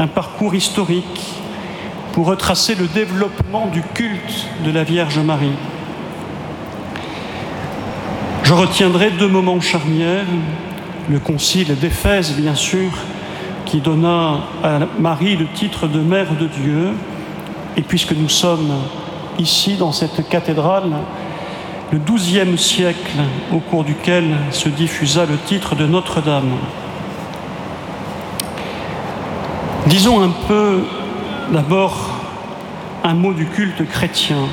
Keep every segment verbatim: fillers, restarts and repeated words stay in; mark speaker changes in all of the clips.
Speaker 1: un parcours historique pour retracer le développement du culte de la Vierge Marie. Je retiendrai deux moments charnières, le concile d'Éphèse, bien sûr, qui donna à Marie le titre de Mère de Dieu, et puisque nous sommes ici, dans cette cathédrale, le douzième siècle, au cours duquel se diffusa le titre de Notre-Dame. Disons un peu, d'abord, un mot du culte chrétien.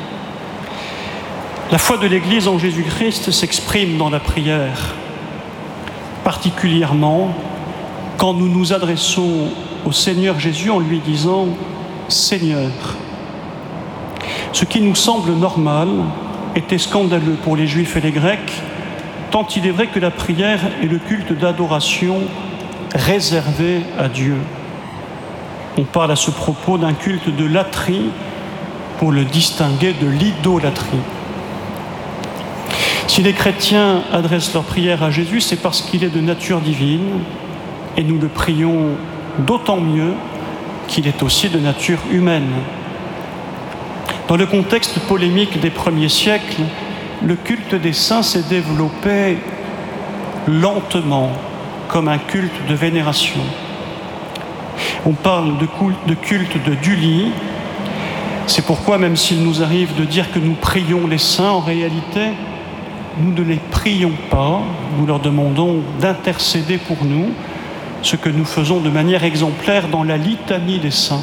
Speaker 1: La foi de l'Église en Jésus-Christ s'exprime dans la prière, particulièrement quand nous nous adressons au Seigneur Jésus en lui disant « Seigneur ». Ce qui nous semble normal était scandaleux pour les Juifs et les Grecs, tant il est vrai que la prière est le culte d'adoration réservé à Dieu. On parle à ce propos d'un culte de latrie pour le distinguer de l'idolâtrie. Si les chrétiens adressent leur prière à Jésus, c'est parce qu'il est de nature divine, et nous le prions d'autant mieux qu'il est aussi de nature humaine. Dans le contexte polémique des premiers siècles, le culte des saints s'est développé lentement, comme un culte de vénération. On parle de culte de, culte de Dulie. C'est pourquoi, même s'il nous arrive de dire que nous prions les saints, en réalité, nous ne les prions pas, nous leur demandons d'intercéder pour nous, ce que nous faisons de manière exemplaire dans la litanie des saints.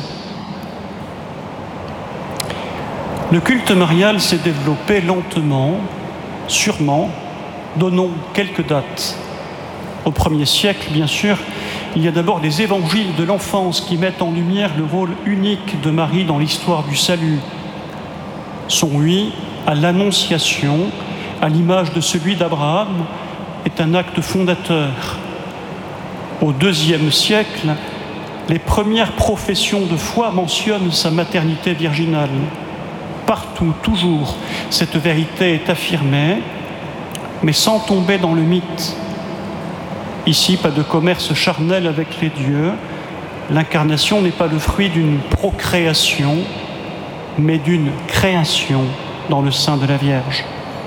Speaker 1: Le culte marial s'est développé lentement, sûrement. Donnons quelques dates. Au premier siècle, bien sûr, il y a d'abord les évangiles de l'enfance qui mettent en lumière le rôle unique de Marie dans l'histoire du salut. Son oui à l'Annonciation, à l'image de celui d'Abraham, est un acte fondateur. Au deuxième siècle, les premières professions de foi mentionnent sa maternité virginale. Partout, toujours, cette vérité est affirmée, mais sans tomber dans le mythe. Ici, pas de commerce charnel avec les dieux. L'incarnation n'est pas le fruit d'une procréation, mais d'une création dans le sein de la Vierge.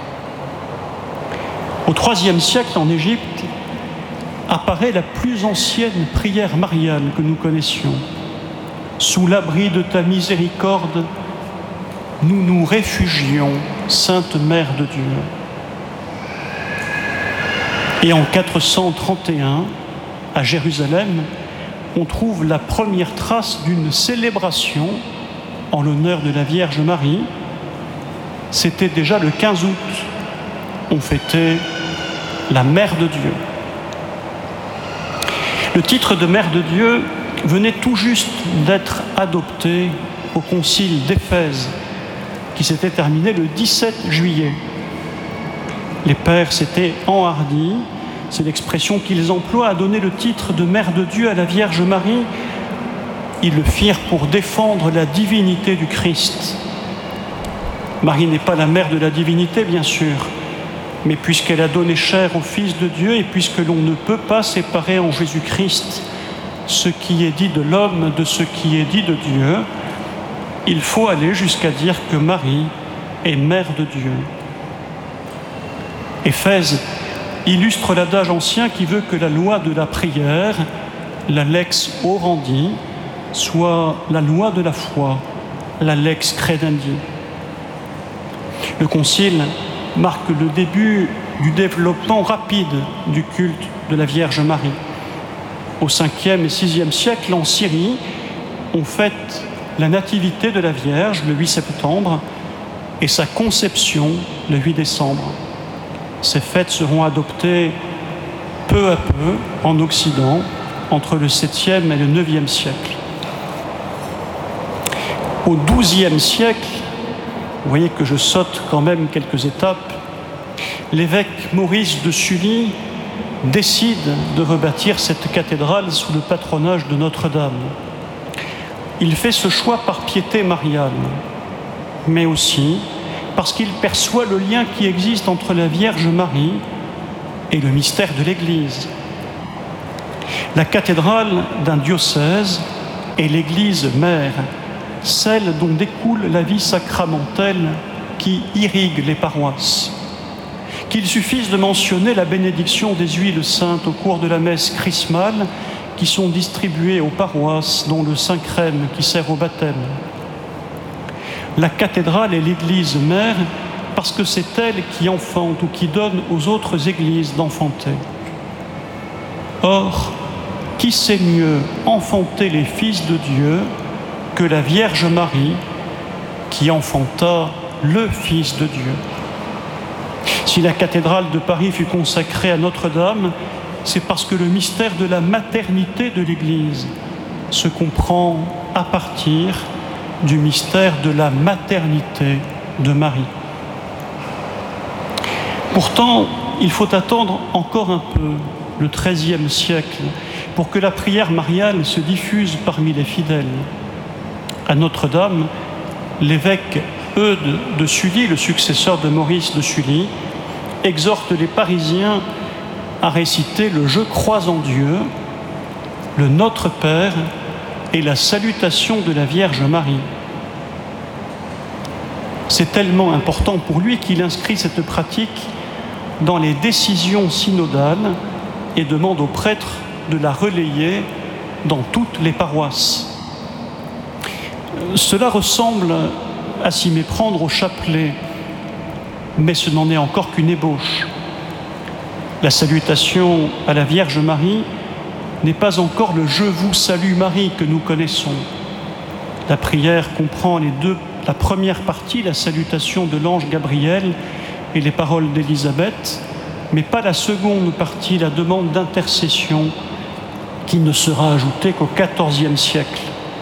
Speaker 1: Au troisième siècle, en Égypte, apparaît la plus ancienne prière mariale que nous connaissions. « Sous l'abri de ta miséricorde, nous nous réfugions, Sainte Mère de Dieu ». Et en quatre cent trente et un, à Jérusalem, on trouve la première trace d'une célébration en l'honneur de la Vierge Marie. C'était déjà le quinze août. On fêtait la Mère de Dieu. Le titre de Mère de Dieu venait tout juste d'être adopté au concile d'Éphèse, qui s'était terminé le dix-sept juillet. Les pères s'étaient enhardis, c'est l'expression qu'ils emploient, à donner le titre de Mère de Dieu à la Vierge Marie. Ils le firent pour défendre la divinité du Christ. Marie n'est pas la mère de la divinité, bien sûr, mais puisqu'elle a donné chair au Fils de Dieu et puisque l'on ne peut pas séparer en Jésus-Christ ce qui est dit de l'homme de ce qui est dit de Dieu, il faut aller jusqu'à dire que Marie est mère de Dieu. Éphèse illustre l'adage ancien qui veut que la loi de la prière, la lex orandi, soit la loi de la foi, la lex credendi. Le concile marque le début du développement rapide du culte de la Vierge Marie. Au cinquième et sixième siècle, en Syrie, on fête la nativité de la Vierge le huit septembre et sa conception le huit décembre. Ces fêtes seront adoptées peu à peu en Occident entre le septième et le neuvième siècle. Au douzième siècle, vous voyez que je saute quand même quelques étapes, l'évêque Maurice de Sully décide de rebâtir cette cathédrale sous le patronage de Notre-Dame. Il fait ce choix par piété mariale, mais aussi parce qu'il perçoit le lien qui existe entre la Vierge Marie et le mystère de l'Église. La cathédrale d'un diocèse et l'Église mère, celle dont découle la vie sacramentelle qui irrigue les paroisses. Qu'il suffise de mentionner la bénédiction des huiles saintes au cours de la messe chrismale qui sont distribuées aux paroisses, dont le Saint-Crème qui sert au baptême. La cathédrale est l'Église mère parce que c'est elle qui enfante ou qui donne aux autres églises d'enfanter. Or, qui sait mieux enfanter les fils de Dieu que la Vierge Marie qui enfanta le Fils de Dieu? Si la cathédrale de Paris fut consacrée à Notre-Dame, c'est parce que le mystère de la maternité de l'Église se comprend à partir du mystère de la maternité de Marie. Pourtant, il faut attendre encore un peu, le treizième siècle, pour que la prière mariale se diffuse parmi les fidèles. À Notre-Dame, l'évêque Eudes de Sully, le successeur de Maurice de Sully, exhorte les Parisiens à réciter le « Je crois en Dieu », le « Notre Père » et la salutation de la Vierge Marie. C'est tellement important pour lui qu'il inscrit cette pratique dans les décisions synodales et demande aux prêtres de la relayer dans toutes les paroisses. Cela ressemble à s'y méprendre au chapelet, mais ce n'en est encore qu'une ébauche. La salutation à la Vierge Marie n'est pas encore le « Je vous salue Marie » que nous connaissons. La prière comprend les deux, la première partie, la salutation de l'ange Gabriel et les paroles d'Élisabeth, mais pas la seconde partie, la demande d'intercession, qui ne sera ajoutée qu'au quatorzième siècle.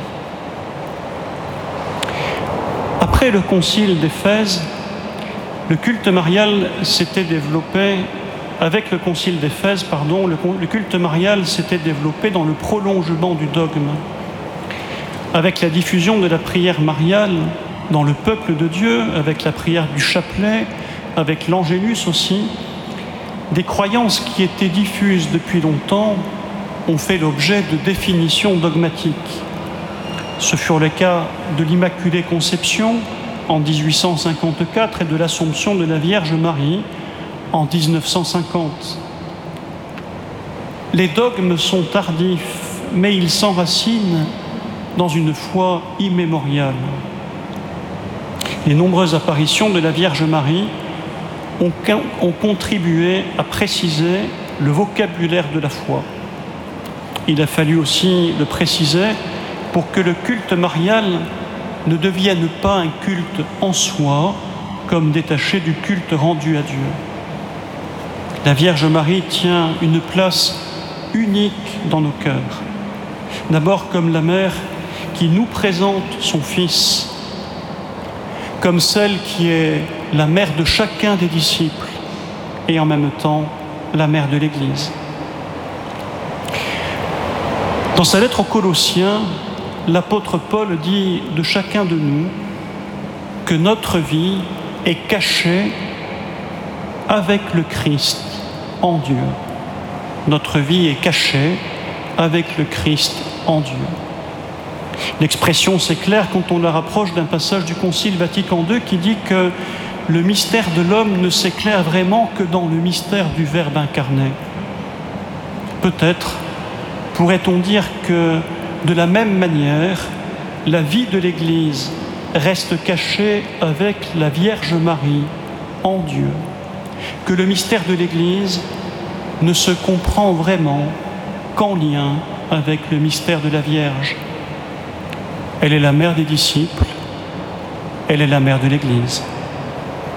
Speaker 1: Après le concile d'Éphèse, le culte marial s'était développé, avec le concile d'Éphèse, pardon, le, le culte marial s'était développé dans le prolongement du dogme. Avec la diffusion de la prière mariale dans le peuple de Dieu, avec la prière du chapelet, avec l'angélus aussi, des croyances qui étaient diffuses depuis longtemps ont fait l'objet de définitions dogmatiques. Ce furent les cas de l'Immaculée Conception en dix-huit cent cinquante-quatre et de l'Assomption de la Vierge Marie en mille neuf cent cinquante. Les dogmes sont tardifs, mais ils s'enracinent dans une foi immémoriale. Les nombreuses apparitions de la Vierge Marie ont, ont contribué à préciser le vocabulaire de la foi. Il a fallu aussi le préciser pour que le culte marial ne devienne pas un culte en soi, comme détaché du culte rendu à Dieu. La Vierge Marie tient une place unique dans nos cœurs. D'abord comme la mère qui nous présente son Fils, comme celle qui est la mère de chacun des disciples et en même temps la mère de l'Église. Dans sa lettre aux Colossiens, l'apôtre Paul dit de chacun de nous que notre vie est cachée avec le Christ en Dieu. Notre vie est cachée avec le Christ en Dieu. L'expression s'éclaire quand on la rapproche d'un passage du Concile Vatican deux qui dit que le mystère de l'homme ne s'éclaire vraiment que dans le mystère du Verbe incarné. Peut-être pourrait-on dire que, de la même manière, la vie de l'Église reste cachée avec la Vierge Marie en Dieu, que le mystère de l'Église ne se comprend vraiment qu'en lien avec le mystère de la Vierge. Elle est la mère des disciples, elle est la mère de l'Église.